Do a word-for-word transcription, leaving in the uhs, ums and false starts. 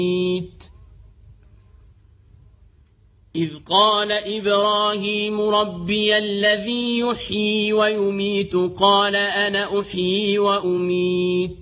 إذ قال إبراهيم ربي الذي يحيي ويميت قال أنا أحيي وأميت